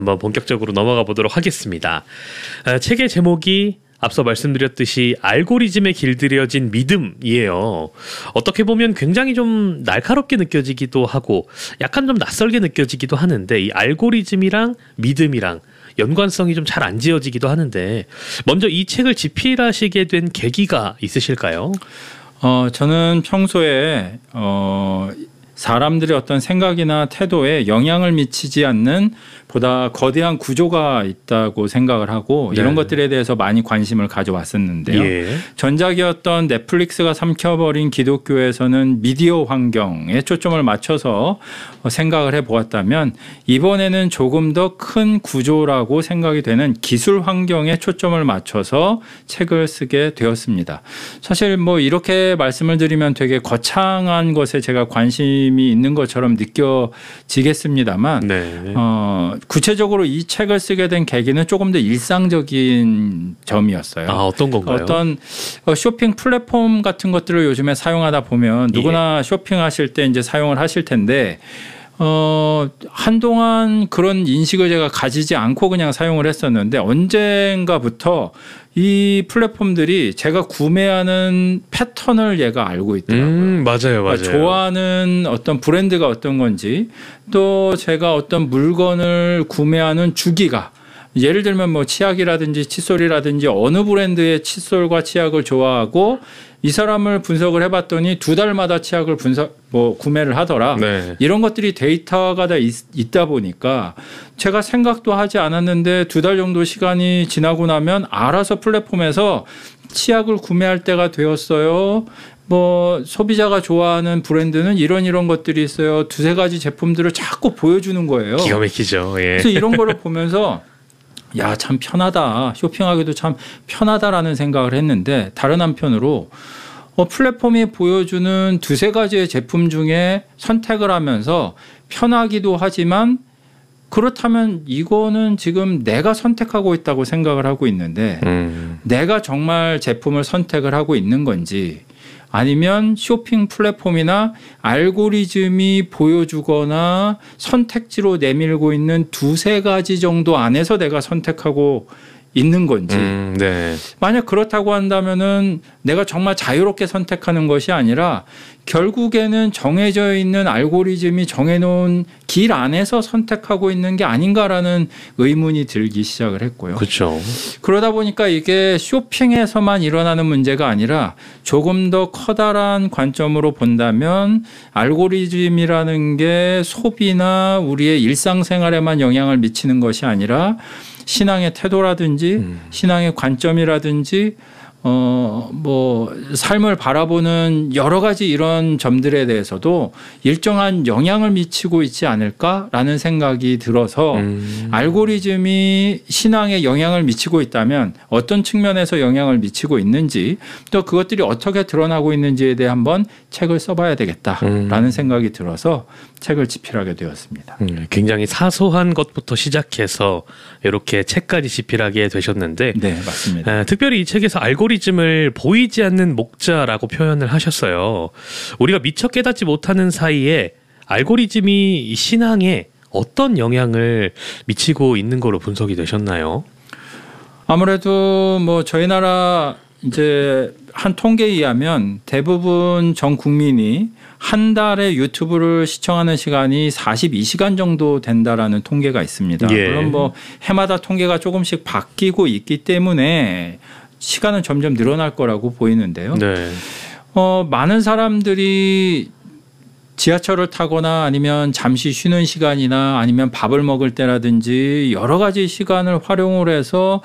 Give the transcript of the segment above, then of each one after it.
한번 본격적으로 넘어가 보도록 하겠습니다. 책의 제목이 앞서 말씀드렸듯이 알고리즘에 길들여진 믿음이에요. 어떻게 보면 굉장히 좀 날카롭게 느껴지기도 하고 약간 좀 낯설게 느껴지기도 하는데 이 알고리즘이랑 믿음이랑 연관성이 좀 잘 안 지어지기도 하는데 먼저 이 책을 집필하시게 된 계기가 있으실까요? 저는 평소에 사람들의 어떤 생각이나 태도에 영향을 미치지 않는 보다 거대한 구조가 있다고 생각을 하고 이런 것들에 대해서 많이 관심을 가져왔었는데요. 전작이었던 넷플릭스가 삼켜버린 기독교에서는 미디어 환경에 초점을 맞춰서 생각을 해보았다면 이번에는 조금 더 큰 구조라고 생각이 되는 기술 환경에 초점을 맞춰서 책을 쓰게 되었습니다. 사실 뭐 이렇게 말씀을 드리면 되게 거창한 것에 제가 관심이 있는 것처럼 느껴지겠습니다만 구체적으로 이 책을 쓰게 된 계기는 조금 더 일상적인 점이었어요. 어떤 건가요? 어떤 쇼핑 플랫폼 같은 것들을 요즘에 사용하다 보면 누구나 쇼핑하실 때 이제 사용을 하실 텐데 한동안 그런 인식을 제가 가지지 않고 그냥 사용을 했었는데 언젠가부터 이 플랫폼들이 제가 구매하는 패턴을 얘가 알고 있더라고요. 맞아요. 그러니까 좋아하는 어떤 브랜드가 어떤 건지 또 제가 어떤 물건을 구매하는 주기가 예를 들면 뭐 치약이라든지 칫솔이라든지 어느 브랜드의 칫솔과 치약을 좋아하고 이 사람을 분석을 해봤더니 2달마다 치약을 구매를 하더라. 이런 것들이 데이터가 다 있다 보니까 제가 생각도 하지 않았는데 2달 정도 시간이 지나고 나면 알아서 플랫폼에서 치약을 구매할 때가 되었어요. 뭐 소비자가 좋아하는 브랜드는 이런 것들이 있어요. 2-3가지 제품들을 자꾸 보여주는 거예요. 기가 막히죠. 그래서 이런 거를 보면서 야, 참 편하다. 쇼핑하기도 참 편하다라는 생각을 했는데 다른 한편으로 플랫폼이 보여주는 2-3가지의 제품 중에 선택을 하면서 편하기도 하지만 그렇다면 이거는 지금 내가 선택하고 있다고 생각을 하고 있는데 내가 정말 제품을 선택을 하고 있는 건지 아니면 쇼핑 플랫폼이나 알고리즘이 보여주거나 선택지로 내밀고 있는 2-3가지 정도 안에서 내가 선택하고 있는 건지 만약 그렇다고 한다면은 내가 정말 자유롭게 선택하는 것이 아니라 결국에는 정해져 있는 알고리즘이 정해놓은 길 안에서 선택하고 있는 게 아닌가라는 의문이 들기 시작을 했고요. 그렇죠. 그러다 보니까 이게 쇼핑에서만 일어나는 문제가 아니라 조금 더 커다란 관점으로 본다면 알고리즘이라는 게 소비나 우리의 일상생활에만 영향을 미치는 것이 아니라 신앙의 태도라든지 신앙의 관점이라든지 뭐 삶을 바라보는 여러 가지 이런 점들에 대해서도 일정한 영향을 미치고 있지 않을까라는 생각이 들어서 알고리즘이 신앙에 영향을 미치고 있다면 어떤 측면에서 영향을 미치고 있는지 또 그것들이 어떻게 드러나고 있는지에 대해 한번 책을 써봐야 되겠다라는 생각이 들어서 책을 집필하게 되었습니다. 굉장히 사소한 것부터 시작해서 이렇게 책까지 집필하게 되셨는데 네, 맞습니다. 특별히 이 책에서 알고리즘을 보이지 않는 목자라고 표현을 하셨어요. 우리가 미처 깨닫지 못하는 사이에 알고리즘이 신앙에 어떤 영향을 미치고 있는 거로 분석이 되셨나요? 아무래도 뭐 저희 나라 이제 한 통계에 의하면 대부분 전 국민이 한 달에 유튜브를 시청하는 시간이 42시간 정도 된다라는 통계가 있습니다. 물론 뭐 해마다 통계가 조금씩 바뀌고 있기 때문에 시간은 점점 늘어날 거라고 보이는데요. 많은 사람들이 지하철을 타거나 아니면 잠시 쉬는 시간이나 아니면 밥을 먹을 때라든지 여러 가지 시간을 활용을 해서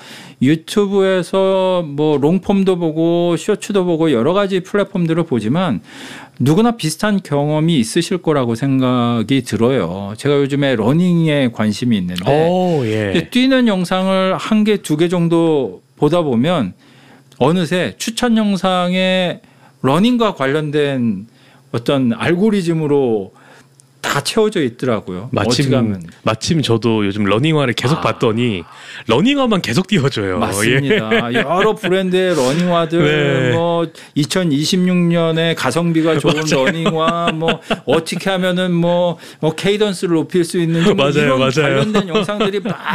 유튜브에서 뭐 롱폼도 보고 쇼츠도 보고 여러 가지 플랫폼들을 보지만 누구나 비슷한 경험이 있으실 거라고 생각이 들어요. 제가 요즘에 러닝에 관심이 있는데 뛰는 영상을 1개, 2개 정도 보다 보면 어느새 추천 영상에 러닝과 관련된 어떤 알고리즘으로 다 채워져 있더라고요. 마침 저도 요즘 러닝화를 계속 봤더니 러닝화만 계속 띄워줘요. 맞습니다. 여러 브랜드의 러닝화들 뭐 2026년에 가성비가 좋은 러닝화 뭐 어떻게 하면은 뭐 케이던스를 높일 수 있는지 이런 관련된 영상들이 막